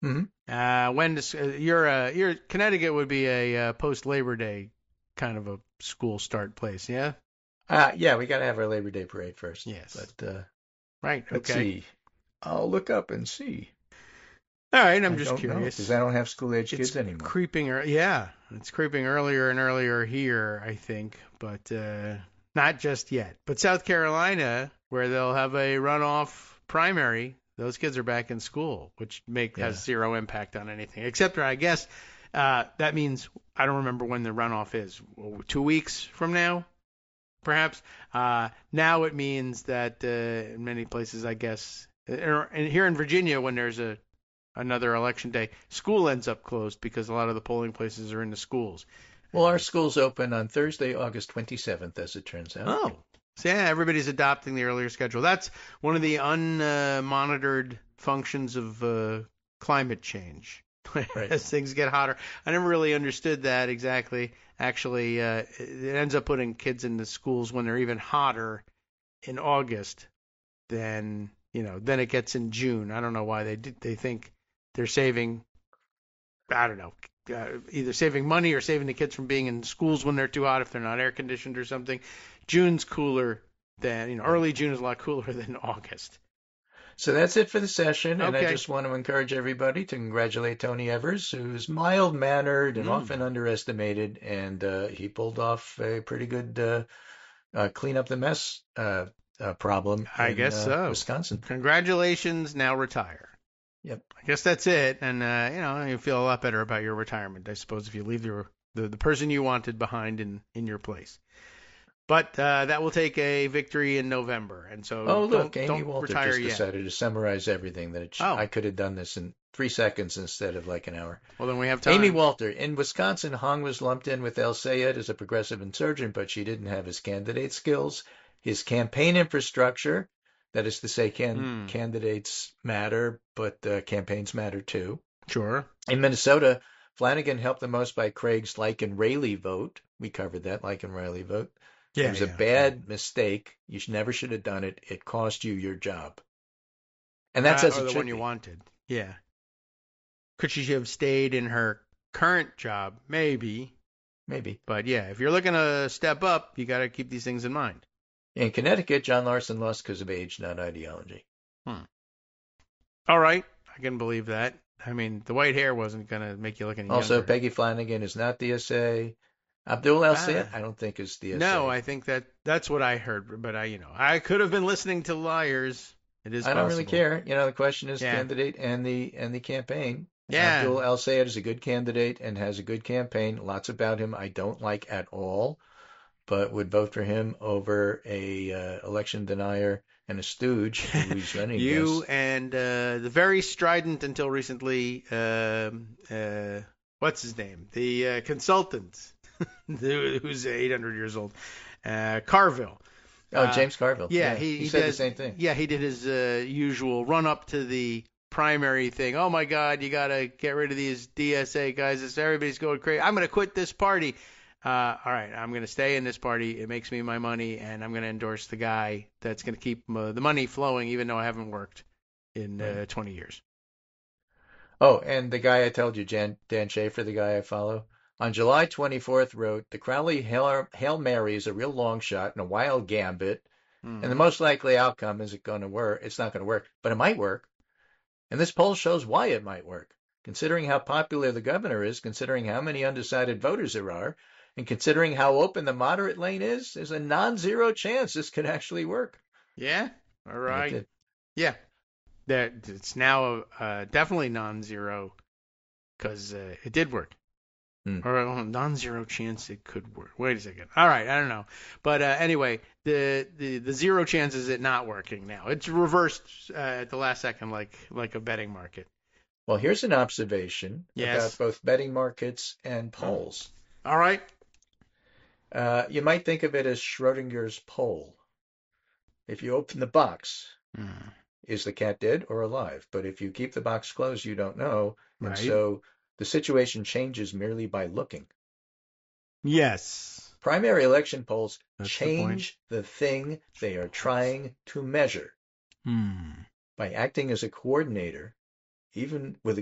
Hmm. When does your Connecticut would be a post Labor Day kind of a school start place, yeah? Yeah, we got to have our Labor Day parade first. Yes. But Right. let's Okay. see. I'll look up and see. All right. I'm I just don't know because I curious. don't have school-age It's kids anymore. creeping. Yeah, it's creeping earlier and earlier here, I think, but not just yet. But South Carolina, where they'll have a runoff primary, those kids are back in school, which has Yeah. zero impact on anything, except I guess that means I don't remember when the runoff is. 2 weeks from now, perhaps. Now it means that in many places, I guess, and here in Virginia, when there's another election day, school ends up closed because a lot of the polling places are in the schools. Well, our school's open on Thursday, August 27th, as it turns out. Oh, so yeah, everybody's adopting the earlier schedule. That's one of the unmonitored functions of climate change. Right. As things get hotter, I never really understood that exactly. Actually, it ends up putting kids in the schools when they're even hotter in August than than it gets in June. I don't know why they think they're saving. I don't know, either saving money or saving the kids from being in schools when they're too hot if they're not air conditioned or something. June's cooler than, Right. early June is a lot cooler than August. So that's it for the session, and I Okay. just want to encourage everybody to congratulate Tony Evers, who's mild-mannered and Mm, often underestimated, and he pulled off a pretty good clean up the mess problem I in guess so. Wisconsin. Congratulations. Now retire. Yep. I guess that's it. And, you feel a lot better about your retirement, I suppose, if you leave the person you wanted behind in your place. But that will take a victory in November. And so Oh, don't look, Amy don't Walter retire just yet. decided to summarize everything Oh, I could have done this in 3 seconds instead of like an hour. well, then we have Amy time. Walter, in Wisconsin, Hong was lumped in with El Sayed as a progressive insurgent, but she didn't have his candidate skills, his campaign infrastructure. That is to say, Hmm. candidates matter, but campaigns matter too. Sure. In Minnesota, Flanagan helped the most by Craig's like and Rayleigh vote. We covered that like and Rayleigh vote. It Yeah, was a yeah, right. bad mistake. Never should have done it. It cost you your job. And that's as Or it the one should you be. wanted. Yeah. Could she have stayed in her current job? Maybe. Maybe. But yeah, if you're looking to step up, you got to keep these things in mind. In Connecticut, John Larson lost because of age, not ideology. Hmm. All right. I can believe that. I mean, the white hair wasn't going to make you look any Also, younger. Peggy Flanagan is not DSA. Abdul El Sayed, Ah. I don't think is No, DSA. I think that's what I heard. But I could have been listening to liars. It is I don't really possible. care. The question is the Yeah. candidate and the campaign. Yeah. Abdul El Sayed is a good candidate and has a good campaign. Lots about him I don't like at all, but would vote for him over a election denier and a stooge who he's running You against. and the very strident until recently, what's his name? The consultant who's 800 years old, Carville. Oh, Uh, James Carville. yeah, Yeah, he, he he said the does. same thing. Yeah, he did his usual run up to the primary thing. Oh my God, you gotta get rid of these DSA guys. Everybody's going crazy. I'm gonna quit this party. All right, I'm going to stay in this party. It makes me my money, and I'm going to endorse the guy that's going to keep the money flowing, even though I haven't worked in Right. 20 years. Oh, and the guy I told you, Dan Schaefer, the guy I follow, on July 24th wrote, the Crowley Hail Mary is a real long shot and a wild gambit, and the Hmm. most likely outcome is it going to work. It's not going to work, but it might work. And this poll shows why it might work. Considering how popular the governor is, considering how many undecided voters there are, and considering how open the moderate lane is, there's a non-zero chance this could actually work. Yeah. All And it right. did. Yeah. That it's now definitely non-zero because it did work. Hmm. Or non-zero chance it could work. Wait a second. All right, I don't know. But anyway, the zero chance is it not working now. It's reversed at the last second, like a betting market. Well, here's an observation about Yes. both betting markets and Oh. polls. All right. You might think of it as Schrodinger's pole. If you open the box, Hmm. is the cat dead or alive? But if you keep the box closed, you don't know. And Right. so the situation changes merely by looking. Yes. Primary election polls That's the point. change the thing they are Polls. trying to measure Hmm. by acting as a coordinator, even with